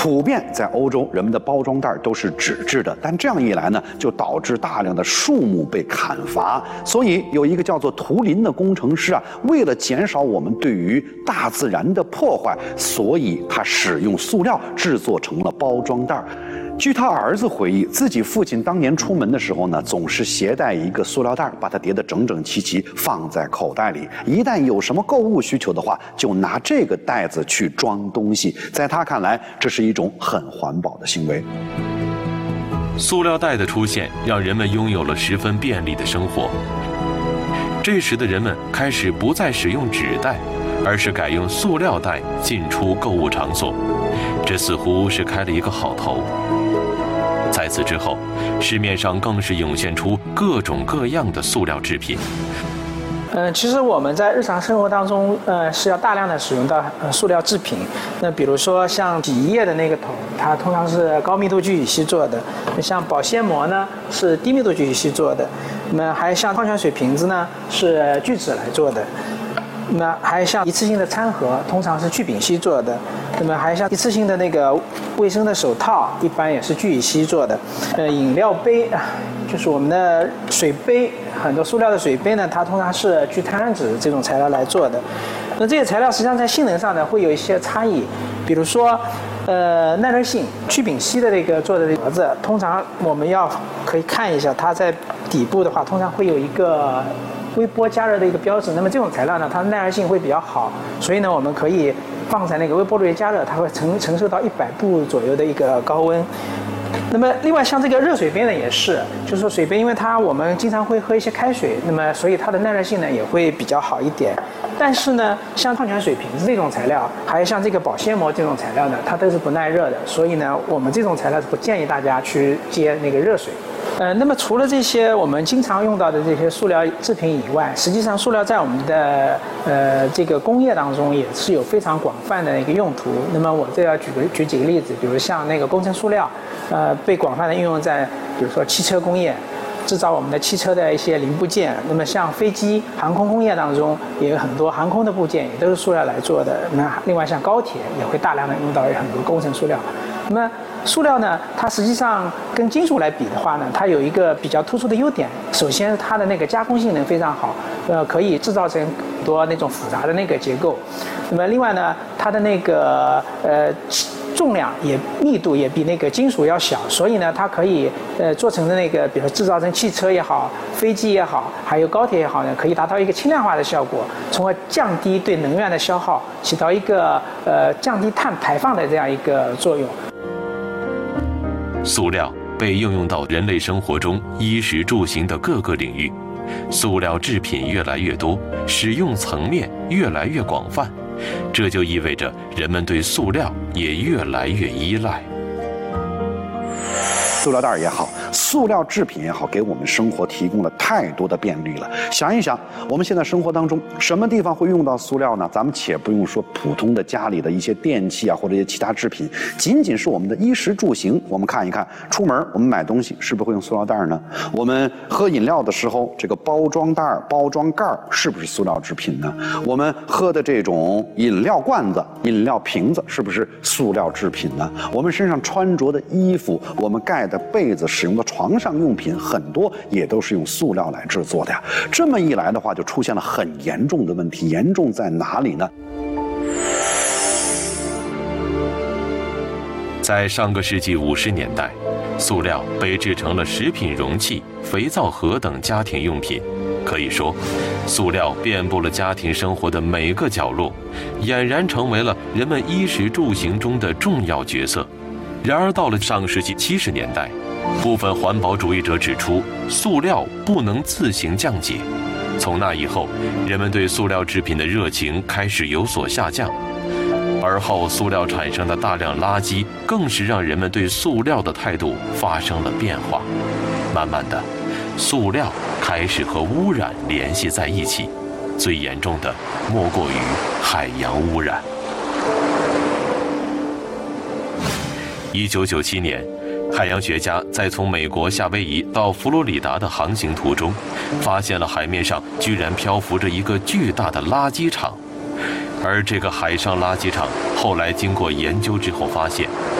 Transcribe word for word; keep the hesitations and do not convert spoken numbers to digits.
普遍在欧洲，人们的包装袋都是纸质的，但这样一来呢，就导致大量的树木被砍伐。所以有一个叫做图林的工程师啊，为了减少我们对于大自然的破坏，所以他使用塑料制作成了包装袋。据他儿子回忆，自己父亲当年出门的时候呢，总是携带一个塑料袋，把它叠得整整齐齐，放在口袋里。一旦有什么购物需求的话，就拿这个袋子去装东西。在他看来，这是一种很环保的行为。 塑料袋的出现，让人们拥有了十分便利的生活。这时的人们开始不再使用纸袋，而是改用塑料袋进出购物场所。这似乎是开了一个好头。在此之后，市面上更是涌现出各种各样的塑料制品。 嗯，其实我们在日常生活当中，呃，是要大量的使用到呃塑料制品。那比如说像洗衣液的那个桶，它通常是高密度聚乙烯做的；像保鲜膜呢，是低密度聚乙烯做的；那么还像矿泉水瓶子呢，是聚酯来做的。那么还像一次性的餐盒，通常是聚丙烯做的。那么还像一次性的那个卫生的手套，一般也是聚乙烯做的。呃，饮料杯啊，就是我们的水杯，很多塑料的水杯呢，它通常是聚碳酸酯这种材料来做的。那这些材料实际上在性能上呢会有一些差异，比如说，呃，耐热性，聚丙烯的那个做的盒子，通常我们要可以看一下，它在底部的话，通常会有一个微波加热的一个标志。那么这种材料呢，它的耐热性会比较好，所以呢，我们可以放在那个微波炉里加热，它会承承受到一百度左右的一个高温。那么另外像这个热水杯呢也是，就是说水杯因为它我们经常会喝一些开水，那么所以它的耐热性呢也会比较好一点。但是呢，像矿泉水瓶子这种材料，还有像这个保鲜膜这种材料呢，它都是不耐热的，所以呢，我们这种材料是不建议大家去接那个热水。呃，那么除了这些我们经常用到的这些塑料制品以外，实际上塑料在我们的呃这个工业当中也是有非常广泛的一个用途。那么我这要举个举几个例子，比如像那个工程塑料，呃，被广泛的应用在比如说汽车工业，制造我们的汽车的一些零部件。那么像飞机、航空工业当中也有很多航空的部件也都是塑料来做的。那另外像高铁也会大量的用到很多工程塑料。那么塑料呢，它实际上跟金属来比的话呢，它有一个比较突出的优点。首先，它的那个加工性能非常好，呃，可以制造成很多那种复杂的那个结构。那么另外呢，它的那个呃重量也密度也比那个金属要小，所以呢，它可以呃做成的那个，比如制造成汽车也好、飞机也好，还有高铁也好呢，可以达到一个轻量化的效果，从而降低对能源的消耗，起到一个呃降低碳排放的这样一个作用。 塑料被应用到人类生活中衣食住行的各个领域，塑料制品越来越多，使用层面越来越广泛，这就意味着人们对塑料也越来越依赖。 塑料袋也好，塑料制品也好，给我们生活提供了太多的便利了。想一想，我们现在生活当中什么地方会用到塑料呢？咱们且不用说普通的家里的一些电器啊，或者一些其他制品，仅仅是我们的衣食住行，我们看一看，出门我们买东西是不是会用塑料袋呢？我们喝饮料的时候，这个包装袋、包装盖是不是塑料制品呢？我们喝的这种饮料罐子、饮料瓶子是不是塑料制品呢？我们身上穿着的衣服，我们盖的被子、使用的床上用品，很多也都是用塑料来制作的呀。这么一来的话，就出现了很严重的问题。严重在哪里呢？ 在上个世纪五十年代，塑料被制成了食品容器、肥皂盒等家庭用品。可以说，塑料遍布了家庭生活的每个角落，俨然成为了人们衣食住行中的重要角色。然而，到了上世纪七十年代，部分环保主义者指出，塑料不能自行降解。从那以后，人们对塑料制品的热情开始有所下降。而后，塑料产生的大量垃圾，更是让人们对塑料的态度发生了变化。慢慢的，塑料开始和污染联系在一起，最严重的莫过于海洋污染。一九九七年，海洋学家在从美国夏威夷到佛罗里达的航行途中，发现了海面上居然漂浮着一个巨大的垃圾场。而这个海上垃圾场后来经过研究之后发现，